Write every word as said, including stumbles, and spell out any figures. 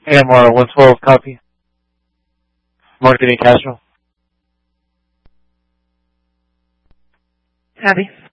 A M R one twelve, copy. Marketing Castro. Copy.